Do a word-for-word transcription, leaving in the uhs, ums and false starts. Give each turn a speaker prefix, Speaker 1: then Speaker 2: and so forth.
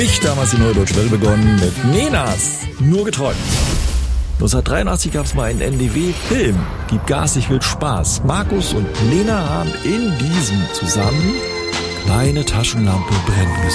Speaker 1: Ich damals die Neue Deutsche Welle begonnen mit Nenas Nur geträumt. neunzehnhundertdreiundachtzig gab es mal einen N D W-Film, Gib Gas, ich will Spaß. Markus und Lena haben in diesem zusammen Kleine Taschenlampe brennen müssen.